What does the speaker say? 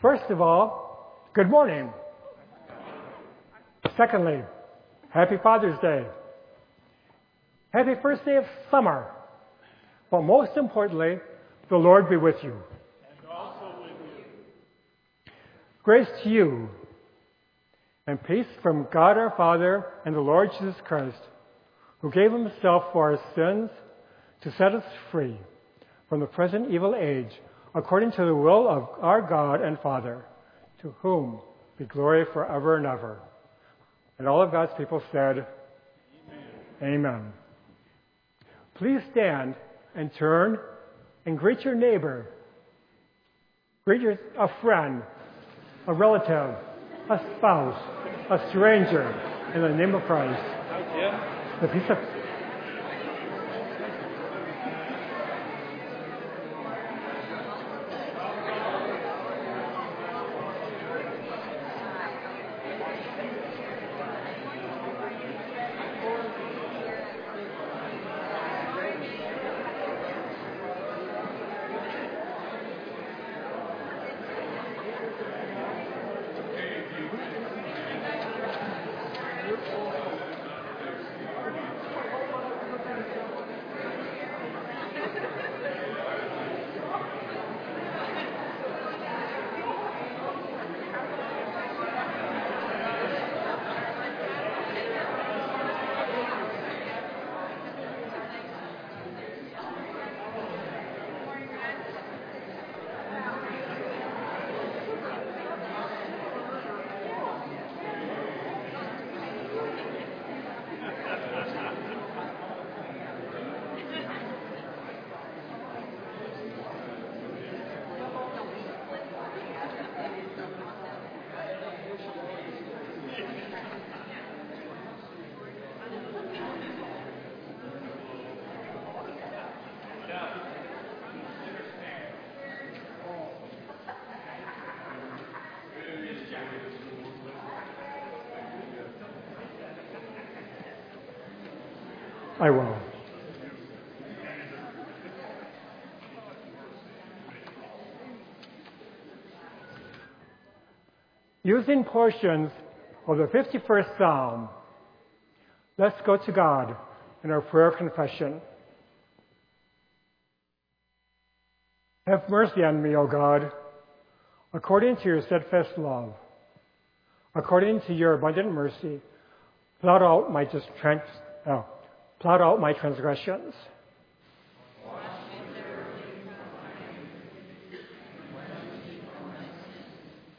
First of all, good morning. Secondly, happy Father's Day. Happy first day of summer. But most importantly, the Lord be with you. And also with you. Grace to you and peace from God our Father and the Lord Jesus Christ, who gave himself for our sins to set us free from the present evil age, according to the will of our God and Father, to whom be glory forever and ever. And all of God's people said, Amen. Amen. Please stand and turn and greet your neighbor. Greet a friend, a relative, a spouse, a stranger, in the name of Christ. The peace of I will. Using portions of the 51st Psalm, let's go to God in our prayer of confession. Have mercy on me, O God, according to your steadfast love. According to your abundant mercy, blot out my transgressions.